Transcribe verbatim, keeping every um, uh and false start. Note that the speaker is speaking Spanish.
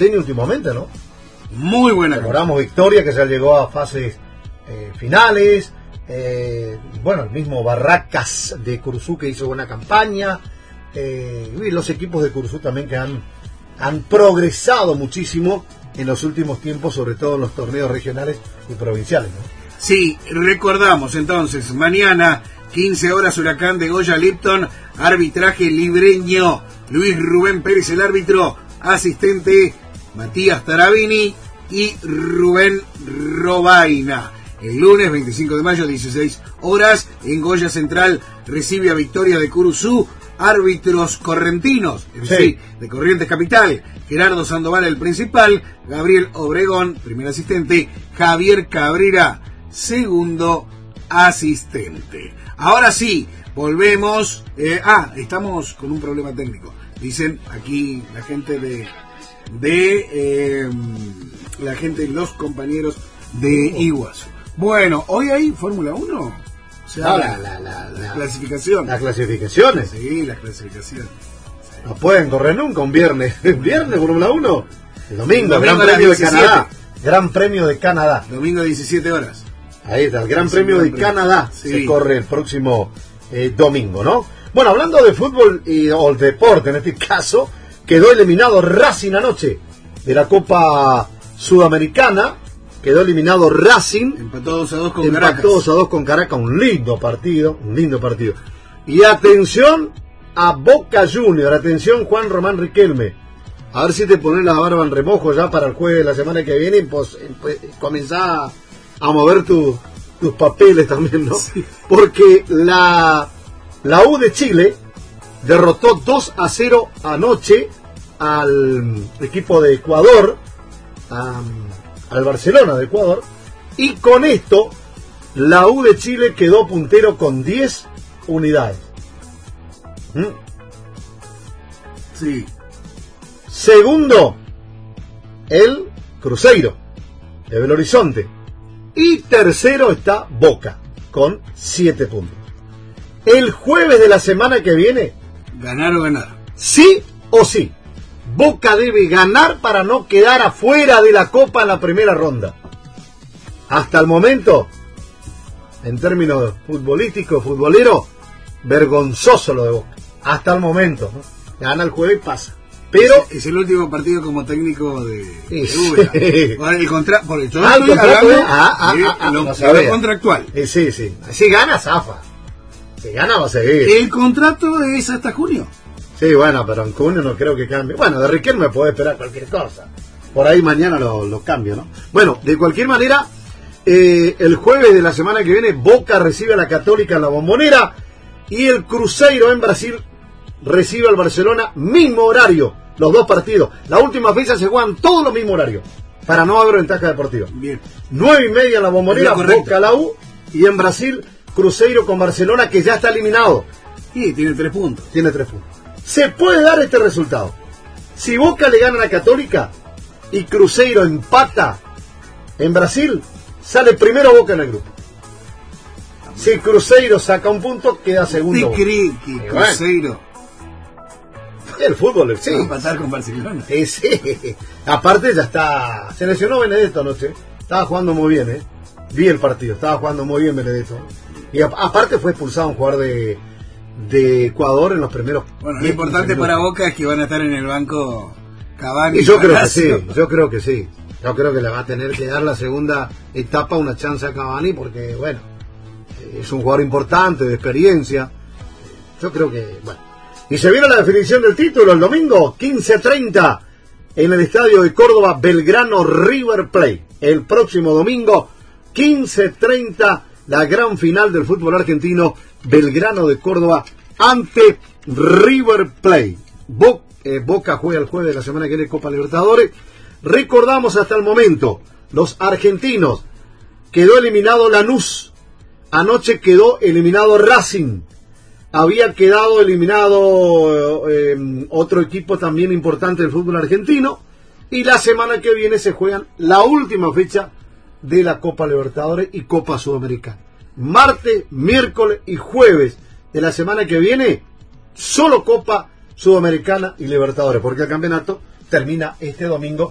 Porteño últimamente, ¿no? Muy buena. Recordamos Victoria, que ya llegó a fases eh, finales. Eh, bueno, el mismo Barracas de Curuzú, que hizo buena campaña. Eh, y los equipos de Curuzú también que han, han progresado muchísimo en los últimos tiempos, sobre todo en los torneos regionales y provinciales, ¿no? Sí, recordamos entonces, mañana, quince horas, Huracán de Goya Lipton, arbitraje libreño, Luis Rubén Pérez el árbitro, asistente Matías Tarabini y Rubén Robaina. El lunes veinticinco de mayo, dieciséis horas, en Goya Central recibe a Victoria de Curuzú, árbitros correntinos, es Sí. decir, de Corrientes Capital, Gerardo Sandoval el principal, Gabriel Obregón, primer asistente, Javier Cabrera, segundo asistente. Ahora sí, volvemos. Eh, ah, estamos con un problema técnico. Dicen aquí la gente de, de eh, la gente, los compañeros de Iguazú. Bueno, hoy hay Fórmula uno. O sea, Ah, la, la, la, la, la clasificación. Las clasificaciones. Sí, las clasificaciones. Sí. No pueden correr nunca un viernes. ¿Viernes Fórmula uno? El domingo, El domingo Gran a las Premio de diecisiete. Canadá. Gran Premio de Canadá. Domingo diecisiete horas. Ahí está, el Gran Sí, Premio Gran de Premio. Canadá. Sí. Se corre el próximo eh, domingo, ¿no? Bueno, hablando de fútbol y, o el deporte, en este caso, quedó eliminado Racing anoche de la Copa Sudamericana. Quedó eliminado Racing. Empató dos a dos con Empató Caracas. dos a dos con Caracas. Un lindo partido, un lindo partido. Y atención a Boca Junior, atención Juan Román Riquelme. A ver si te pones la barba en remojo ya para el jueves de la semana que viene y pues, pues comenzá a, a mover tu, tus papeles también, ¿no? Sí. Porque la, la U de Chile derrotó dos a cero anoche al equipo de Ecuador, a, al Barcelona de Ecuador, y con esto la U de Chile quedó puntero con diez unidades. ¿Mm? Sí. Segundo, el Cruzeiro de Belo Horizonte. Y tercero está Boca, con siete puntos. El jueves de la semana que viene, Ganar o ganar. sí o sí, Boca debe ganar para no quedar afuera de la Copa en la primera ronda. Hasta el momento, en términos futbolísticos, futbolero, vergonzoso lo de Boca. Hasta el momento, ¿no? Gana el jueves y pasa. Pero es, es el último partido como técnico de, de Sí. Uber. Bueno, el contra, por yo Ah, el estoy contrato hablando es- ah, ah, de ah, ah, lo, no de sabía. lo contractual. Eh, sí, sí. Si gana, zafa. Si gana, va a seguir. El contrato es hasta junio. Sí, bueno, pero en junio no creo que cambie. Bueno, de Riquelme puede esperar cualquier cosa. Por ahí mañana lo, lo cambio, ¿no? Bueno, de cualquier manera, eh, el jueves de la semana que viene, Boca recibe a la Católica en la Bombonera y el Cruzeiro en Brasil recibe al Barcelona, mismo horario, los dos partidos. La última fecha se juegan todos los mismos horarios, para no haber ventaja deportiva. Bien. Nueve y media en la Bombonera, Es lo correcto. Boca la U, y en Brasil, Cruzeiro con Barcelona, que ya está eliminado. Y tiene tres puntos. Tiene tres puntos. Se puede dar este resultado. Si Boca le gana a la Católica y Cruzeiro empata en Brasil, sale primero Boca en el grupo. Si Cruzeiro saca un punto, queda segundo. ¿Usted cree que bueno. Cruzeiro El fútbol, sí. va a empatar con Barcelona? Sí, sí. Aparte ya está... Se lesionó Benedetto anoche. Estaba jugando muy bien, ¿eh? Vi el partido. Estaba jugando muy bien Benedetto. Y a- aparte fue expulsado un jugador de, de Ecuador en los primeros... Bueno, lo diez, importante quince para minutos. Boca es que van a estar en el banco Cavani. Y yo creo que Palacio. sí, yo creo que sí. Yo creo que le va a tener que dar la segunda etapa una chance a Cavani porque, bueno, es un jugador importante, de experiencia. Yo creo que, bueno. Y se viene la definición del título el domingo, quince treinta, en el estadio de Córdoba, Belgrano River Plate. El próximo domingo, quince treinta, la gran final del fútbol argentino, Belgrano de Córdoba ante River Plate. Bo- eh, Boca juega el jueves de la semana que viene Copa Libertadores. Recordamos hasta el momento, los argentinos, quedó eliminado Lanús, anoche quedó eliminado Racing, había quedado eliminado eh, eh, otro equipo también importante del fútbol argentino, y la semana que viene se juegan la última fecha de la Copa Libertadores y Copa Sudamericana. Martes, miércoles y jueves de la semana que viene, solo Copa Sudamericana y Libertadores, porque el campeonato termina este domingo